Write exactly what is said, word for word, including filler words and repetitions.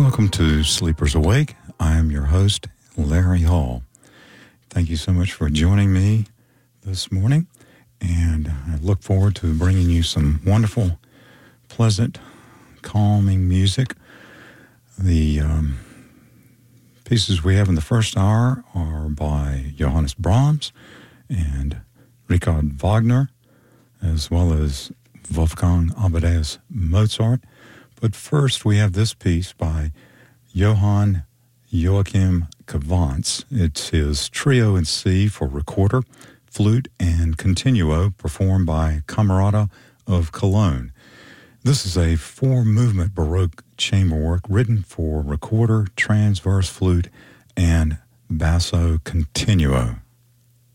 Welcome to Sleepers Awake. I am your host, Larry Hall. Thank you so much for joining me this morning, and I look forward to bringing you some wonderful, pleasant, calming music. The um, pieces we have in the first hour are by Johannes Brahms and Richard Wagner, as well as Wolfgang Amadeus Mozart. But first, we have this piece by Johann Joachim Cavantz. It's his Trio in C for recorder, flute, and continuo, performed by Camerata of Cologne. This is a four-movement Baroque chamber work written for recorder, transverse flute, and basso continuo.